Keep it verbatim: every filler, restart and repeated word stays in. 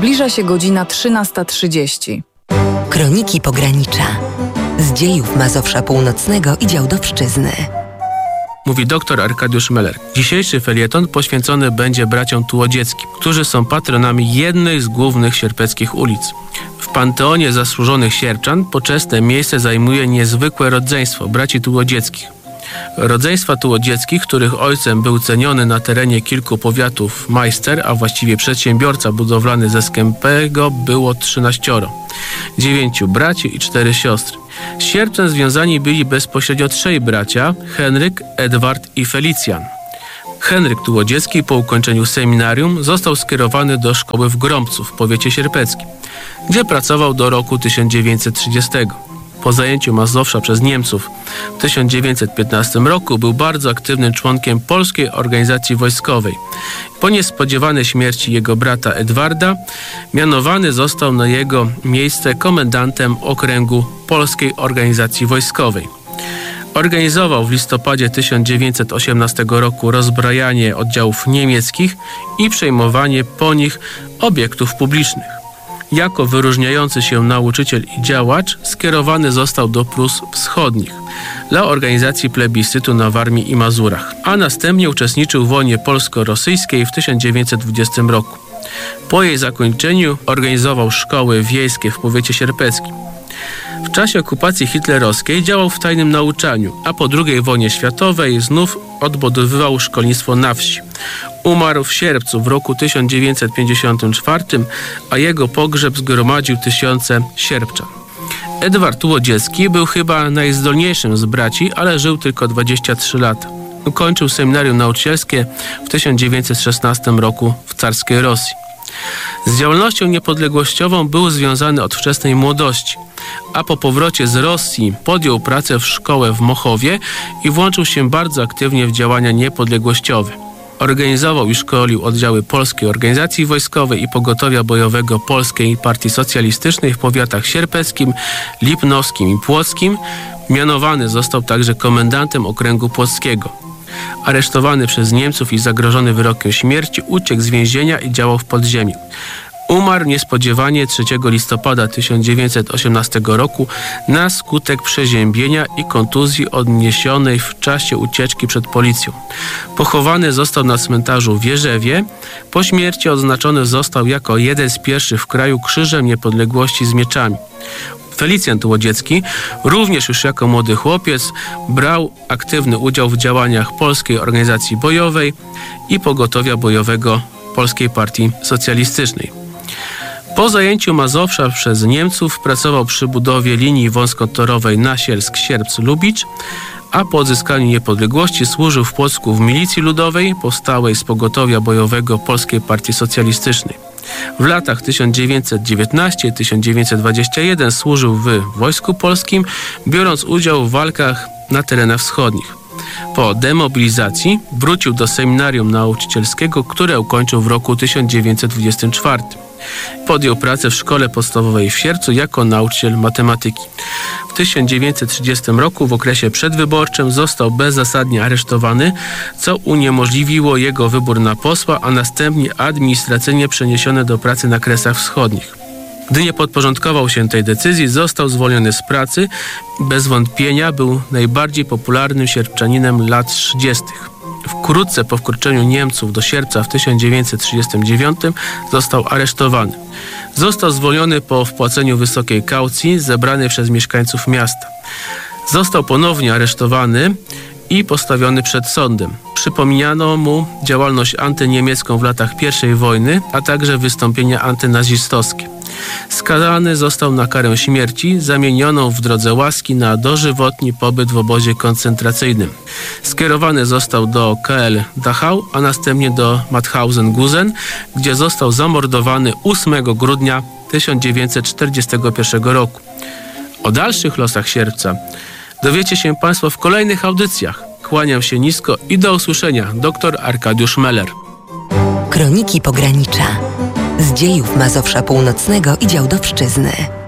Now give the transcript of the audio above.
Zbliża się godzina trzynasta trzydzieści. Kroniki Pogranicza. Z dziejów Mazowsza Północnego i Działdowszczyzny. Mówi dr Arkadiusz Meller. Dzisiejszy felieton poświęcony będzie braciom Tułodzieckim, którzy są patronami jednej z głównych sierpeckich ulic. W panteonie zasłużonych sierpczan poczesne miejsce zajmuje niezwykłe rodzeństwo braci Tułodzieckich. Rodzeństwa Tułodzieckich, których ojcem był ceniony na terenie kilku powiatów majster, a właściwie przedsiębiorca budowlany ze Skępego, było trzynaścioro. Dziewięciu braci i cztery siostry. Z sierpcem związani byli bezpośrednio trzej bracia: Henryk, Edward i Felicjan. Henryk Tułodziecki po ukończeniu seminarium został skierowany do szkoły w Grąbcu w powiecie sierpeckim, gdzie pracował do roku tysiąc dziewięćset trzydziestego. Po zajęciu Mazowsza przez Niemców w tysiąc dziewięćset piętnastym roku był bardzo aktywnym członkiem Polskiej Organizacji Wojskowej. Po niespodziewanej śmierci jego brata Edwarda mianowany został na jego miejsce komendantem okręgu Polskiej Organizacji Wojskowej. Organizował w listopadzie tysiąc dziewięćset osiemnastego roku rozbrajanie oddziałów niemieckich i przejmowanie po nich obiektów publicznych. Jako wyróżniający się nauczyciel i działacz skierowany został do Prus Wschodnich dla organizacji plebiscytu na Warmii i Mazurach, a następnie uczestniczył w wojnie polsko-rosyjskiej w tysiąc dziewięćset dwudziestym roku. Po jej zakończeniu organizował szkoły wiejskie w powiecie sierpeckim. W czasie okupacji hitlerowskiej działał w tajnym nauczaniu, a po drugiej wojnie światowej znów odbudowywał szkolnictwo na wsi. Umarł w sierpcu w roku tysiąc dziewięćset pięćdziesiątym czwartym, a jego pogrzeb zgromadził tysiące sierpczan. Edward Tułodziecki był chyba najzdolniejszym z braci, ale żył tylko dwadzieścia trzy lata. Ukończył seminarium nauczycielskie w tysiąc dziewięćset szesnastym roku w carskiej Rosji. Z działalnością niepodległościową był związany od wczesnej młodości, a po powrocie z Rosji podjął pracę w szkołę w Mochowie i włączył się bardzo aktywnie w działania niepodległościowe. Organizował i szkolił oddziały Polskiej Organizacji Wojskowej i Pogotowia Bojowego Polskiej Partii Socjalistycznej w powiatach sierpeckim, lipnowskim i płockim. Mianowany został także komendantem okręgu płockiego. Aresztowany przez Niemców i zagrożony wyrokiem śmierci, uciekł z więzienia i działał w podziemiu. Umarł niespodziewanie trzeciego listopada tysiąc dziewięćset osiemnastego roku na skutek przeziębienia i kontuzji odniesionej w czasie ucieczki przed policją. Pochowany został na cmentarzu w Jerzewie. Po śmierci odznaczony został jako jeden z pierwszych w kraju Krzyżem Niepodległości z mieczami. Felicjan Tułodziecki, również już jako młody chłopiec, brał aktywny udział w działaniach Polskiej Organizacji Bojowej i Pogotowia Bojowego Polskiej Partii Socjalistycznej. Po zajęciu Mazowsza przez Niemców pracował przy budowie linii wąskotorowej Nasielsk-Sierpc-Lubicz, a po odzyskaniu niepodległości służył w Płocku w milicji ludowej powstałej z Pogotowia Bojowego Polskiej Partii Socjalistycznej. W latach tysiąc dziewięćset dziewiętnastym do tysiąc dziewięćset dwudziestego pierwszego służył w Wojsku Polskim, biorąc udział w walkach na terenach wschodnich. Po demobilizacji wrócił do seminarium nauczycielskiego, które ukończył w roku tysiąc dziewięćset dwudziestym czwartym. Podjął pracę w szkole podstawowej w Sierpcu jako nauczyciel matematyki. W tysiąc dziewięćset trzydziestym roku w okresie przedwyborczym został bezzasadnie aresztowany, co uniemożliwiło jego wybór na posła, a następnie administracyjnie przeniesiony do pracy na Kresach Wschodnich. Gdy nie podporządkował się tej decyzji, został zwolniony z pracy. Bez wątpienia był najbardziej popularnym sierpczaninem lat trzydziestych. Wkrótce po wkroczeniu Niemców do Sierpca w tysiąc dziewięćset trzydziestym dziewiątym został aresztowany. Został zwolniony po wpłaceniu wysokiej kaucji zebranej przez mieszkańców miasta. Został ponownie aresztowany i postawiony przed sądem. Przypominano mu działalność antyniemiecką w latach pierwszej wojny, a także wystąpienia antynazistowskie. Skazany został na karę śmierci, zamienioną w drodze łaski na dożywotni pobyt w obozie koncentracyjnym. Skierowany został do K L Dachau, a następnie do Mauthausen-Gusen, gdzie został zamordowany ósmego grudnia tysiąc dziewięćset czterdziestego pierwszego roku. O dalszych losach Sierpca dowiecie się Państwo w kolejnych audycjach. Kłaniam się nisko i do usłyszenia. Dr Arkadiusz Meller. Kroniki Pogranicza. Z dziejów Mazowsza Północnego i Działdowszczyzny.